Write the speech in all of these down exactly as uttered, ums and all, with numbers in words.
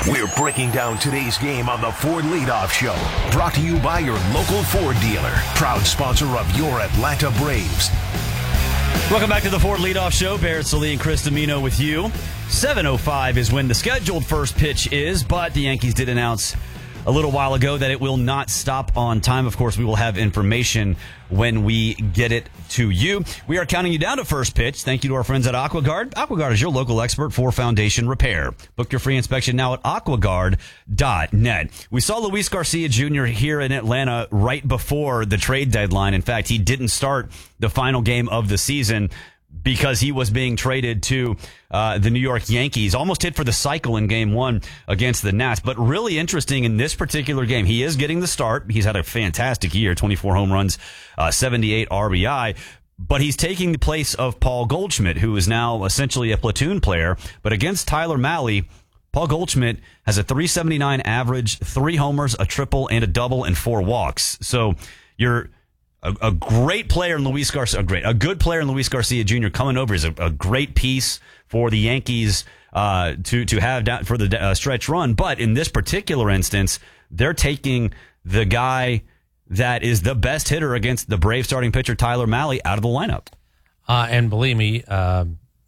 We're breaking down today's game on the Ford Leadoff Show. Brought to you by your local Ford dealer. Proud sponsor of your Atlanta Braves. Welcome back to the Ford Leadoff Show. Barrett Sallee and Chris Domino with you. seven oh five is when the scheduled first pitch is, but the Yankees did announce a little while ago that it will not stop on time. Of course, we will have information when we get it to you. We are counting you down to first pitch. Thank you to our friends at AquaGuard. AquaGuard is your local expert for foundation repair. Book your free inspection now at aquaguard dot net. We saw Luis Garcia Junior here in Atlanta right before the trade deadline. In fact, he didn't start the final game of the season because he was being traded to uh, the New York Yankees. Almost hit for the cycle in game one against the Nats. But really interesting in this particular game, he is getting the start. He's had a fantastic year, twenty-four home runs, uh, seventy-eight R B I. But he's taking the place of Paul Goldschmidt, who is now essentially a platoon player. But against Tyler Mahle, Paul Goldschmidt has a three seventy-nine average, three homers, a triple, and a double, and four walks. So you're A, a great player in Luis Garcia, a great, a good player in Luis Garcia Junior coming over is a, a great piece for the Yankees uh, to to have down for the uh, stretch run. But in this particular instance, they're taking the guy that is the best hitter against the Brave starting pitcher Tyler Mahle out of the lineup. Uh, and believe me, uh,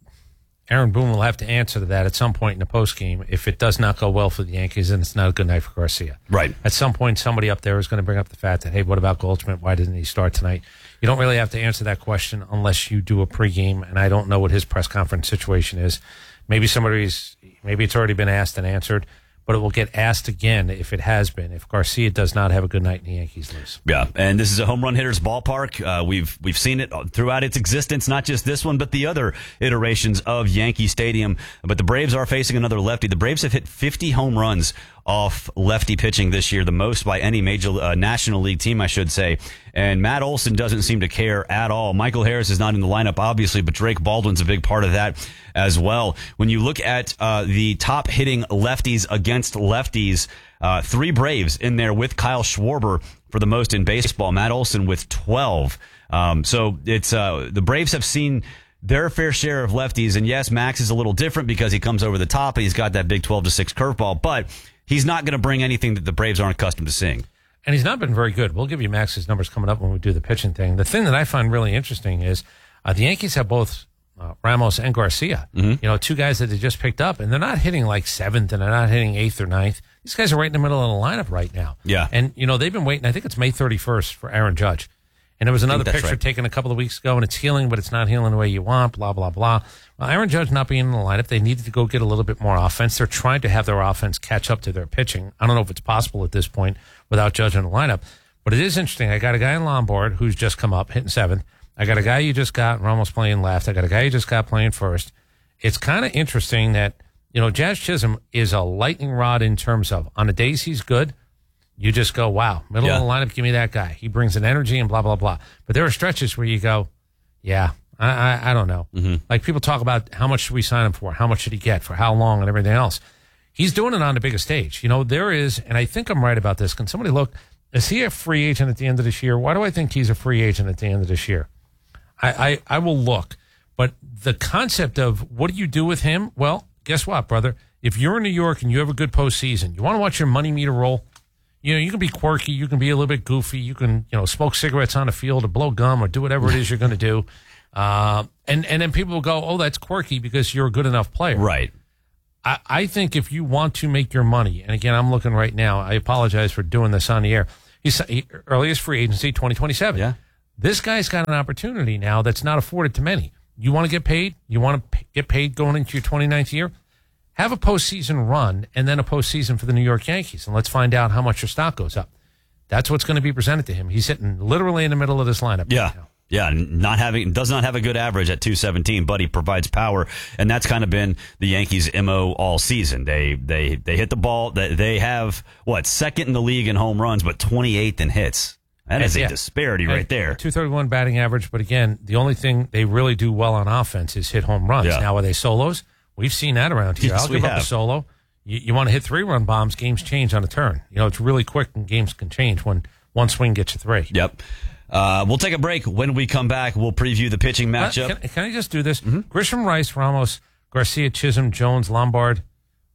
Aaron Boone will have to answer to that at some point in the postgame. If it does not go well for the Yankees, then it's not a good night for Garcia. Right. At some point, somebody up there is going to bring up the fact that, hey, what about Goldschmidt? Why didn't he start tonight? You don't really have to answer that question unless you do a pregame, and I don't know what his press conference situation is. Maybe somebody's, maybe it's already been asked and answered, but it will get asked again if it has been, if Garcia does not have a good night and the Yankees lose. Yeah, and this is a home run hitter's ballpark. Uh, we've we've seen it throughout its existence, not just this one, but the other iterations of Yankee Stadium. But the Braves are facing another lefty. The Braves have hit fifty home runs off lefty pitching this year, the most by any major uh, National League team, I should say. And Matt Olson doesn't seem to care at all. Michael Harris is not in the lineup, obviously, but Drake Baldwin's a big part of that as well. When you look at uh, the top hitting lefties against lefties, uh, three Braves in there with Kyle Schwarber for the most in baseball. Matt Olson with twelve. Um, so it's uh, the Braves have seen their fair share of lefties. And yes, Max is a little different because he comes over the top and he's got that big twelve to six curveball, but he's not going to bring anything that the Braves aren't accustomed to seeing. And he's not been very good. We'll give you Max's numbers coming up when we do the pitching thing. The thing that I find really interesting is uh, the Yankees have both uh, Ramos and Garcia, mm-hmm. you know, two guys that they just picked up, and they're not hitting like seventh and they're not hitting eighth or ninth. These guys are right in the middle of the lineup right now. Yeah. And, you know, they've been waiting. I think it's May thirty-first for Aaron Judge. And there was another picture right. taken a couple of weeks ago, and it's healing, but it's not healing the way you want, blah, blah, blah. Well, Aaron Judge not being in the lineup, they needed to go get a little bit more offense. They're trying to have their offense catch up to their pitching. I don't know if it's possible at this point without Judge in the lineup. But it is interesting. I got a guy in Lombard who's just come up, hitting seventh. I got a guy you just got, Ramos playing left. I got a guy you just got playing first. It's kind of interesting that, you know, Jazz Chisholm is a lightning rod in terms of, on the days he's good, you just go, wow, middle yeah. of the lineup, give me that guy. He brings an energy and blah, blah, blah. But there are stretches where you go, yeah, I I, I don't know. Mm-hmm. Like people talk about how much should we sign him for? How much should he get? For how long and everything else? He's doing it on the biggest stage. You know, there is, and I think I'm right about this. Can somebody look? Is he a free agent at the end of this year? Why do I think he's a free agent at the end of this year? I, I, I will look. But the concept of what do you do with him? Well, guess what, brother? If you're in New York and you have a good postseason, you want to watch your money meter roll? You know, you can be quirky, you can be a little bit goofy, you can, you know, smoke cigarettes on the field or blow gum or do whatever it is you're going to do. Uh, and, and then people will go, oh, that's quirky because you're a good enough player. Right. I, I think if you want to make your money, and again, I'm looking right now, I apologize for doing this on the air. He's he, earliest free agency, twenty twenty-seven. Yeah. This guy's got an opportunity now that's not afforded to many. You want to get paid? You want to p- get paid going into your twenty-ninth year? Have a postseason run and then a postseason for the New York Yankees, and let's find out how much your stock goes up. That's what's going to be presented to him. He's sitting literally in the middle of this lineup. Yeah. Right now. Yeah, not having does not have a good average at two seventeen, but he provides power, and that's kind of been the Yankees' M O all season. They they they hit the ball. They, they have what second in the league in home runs, but twenty-eighth in hits. That is a yeah. disparity right there. two thirty-one batting average, but again, the only thing they really do well on offense is hit home runs. Yeah. Now, are they solos? We've seen that around here. Yes, I'll give we up have. a solo. You, you want to hit three-run bombs, games change on a turn. You know, it's really quick, and games can change when one swing gets you three. Yep. Uh, we'll take a break. When we come back, we'll preview the pitching matchup. Uh, can, can I just do this? Mm-hmm. Grisham, Rice, Ramos, Garcia, Chisholm, Jones, Lombard.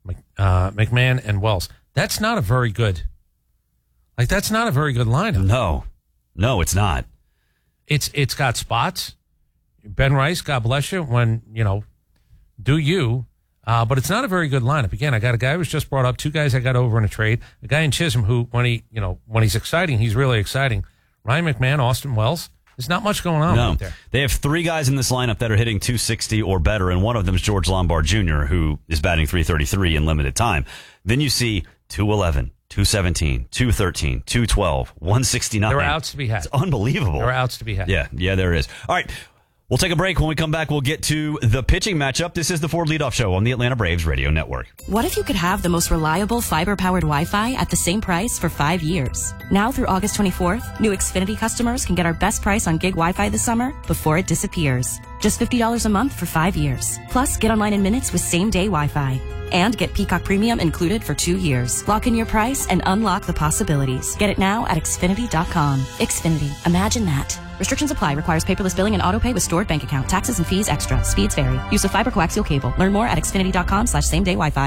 uh, McMahon, and Wells. That's not a very good, like, that's not a very good lineup. No, no, it's not. It's It's got spots. Ben Rice, God bless you, when, you know, do you. Uh, but it's not a very good lineup. Again, I got a guy who was just brought up, two guys I got over in a trade, a guy in Chisholm who, when he, you know, when he's exciting, he's really exciting. Ryan McMahon, Austin Wells. There's not much going on no. right there. They have three guys in this lineup that are hitting two sixty or better, and one of them is George Lombard Junior, who is batting three thirty-three in limited time. Then you see two eleven, two seventeen, two thirteen, two twelve, one sixty-nine. There are outs to be had. It's unbelievable. There are outs to be had. Yeah, yeah, there is. All right, we'll take a break. When we come back, we'll get to the pitching matchup. This is the Ford Leadoff Show on the Atlanta Braves Radio Network. What if you could have the most reliable fiber-powered Wi-Fi at the same price for five years? Now through August twenty-fourth, new Xfinity customers can get our best price on gig Wi-Fi this summer before it disappears. Just fifty dollars a month for five years. Plus, get online in minutes with same-day Wi-Fi. And get Peacock Premium included for two years. Lock in your price and unlock the possibilities. Get it now at Xfinity dot com. Xfinity. Imagine that. Restrictions apply. Requires paperless billing and autopay with stored bank account. Taxes and fees extra. Speeds vary. Use of fiber coaxial cable. Learn more at Xfinity dot com slash same day Wi-Fi.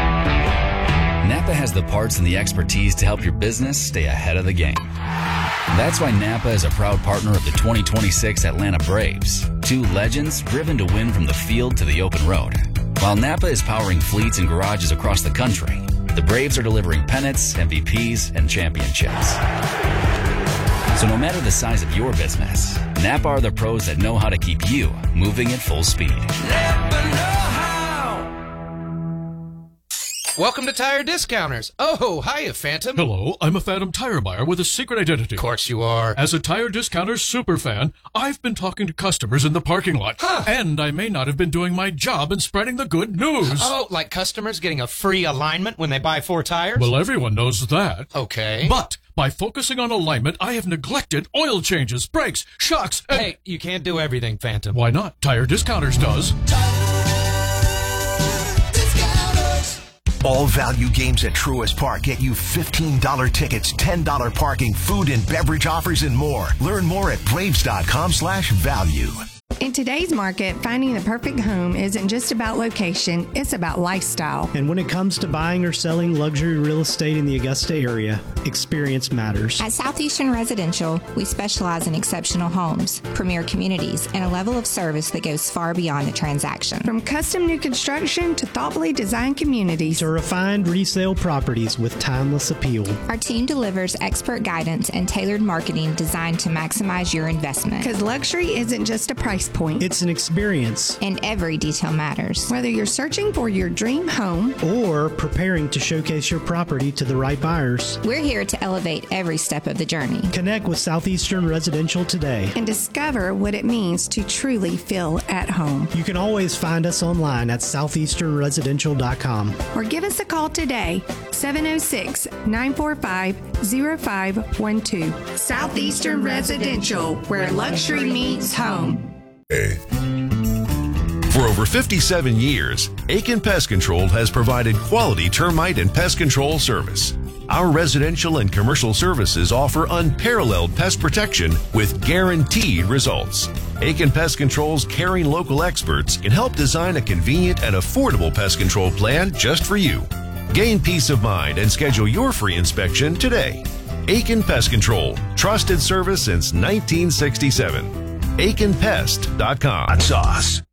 Napa has the parts and the expertise to help your business stay ahead of the game. That's why Napa is a proud partner of the twenty twenty-six Atlanta Braves. Two legends driven to win from the field to the open road. While Napa is powering fleets and garages across the country, the Braves are delivering pennants, M V Ps, and championships. So no matter the size of your business, Napa are the pros that know how to keep you moving at full speed. Napa know how. Welcome to Tire Discounters. Oh, hiya, Phantom. Hello, I'm a Phantom tire buyer with a secret identity. Of course you are. As a Tire Discounters superfan, I've been talking to customers in the parking lot. Huh. And I may not have been doing my job in spreading the good news. Oh, like customers getting a free alignment when they buy four tires? Well, everyone knows that. Okay. But by focusing on alignment, I have neglected oil changes, brakes, shocks, and... Hey, you can't do everything, Phantom. Why not? Tire Discounters does. All value games at Truist Park get you fifteen dollars tickets, ten dollars parking, food and beverage offers, and more. Learn more at Braves dot com slash value. In today's market, finding the perfect home isn't just about location, it's about lifestyle. And when it comes to buying or selling luxury real estate in the Augusta area, experience matters. At Southeastern Residential, we specialize in exceptional homes, premier communities, and a level of service that goes far beyond the transaction. From custom new construction to thoughtfully designed communities to refined resale properties with timeless appeal. Our team delivers expert guidance and tailored marketing designed to maximize your investment. Because luxury isn't just a price point. It's an experience. And every detail matters. Whether you're searching for your dream home or preparing to showcase your property to the right buyers, we're here to elevate every step of the journey. Connect with Southeastern Residential today and discover what it means to truly feel at home. You can always find us online at southeastern residential dot com or give us a call today, seven oh six, nine four five, oh five one two. Southeastern Residential, where luxury meets home. For over fifty-seven years, Aiken Pest Control has provided quality termite and pest control service. Our residential and commercial services offer unparalleled pest protection with guaranteed results. Aiken Pest Control's caring local experts can help design a convenient and affordable pest control plan just for you. Gain peace of mind and schedule your free inspection today. Aiken Pest Control, trusted service since nineteen sixty-seven. aiken pest dot com. Hot sauce.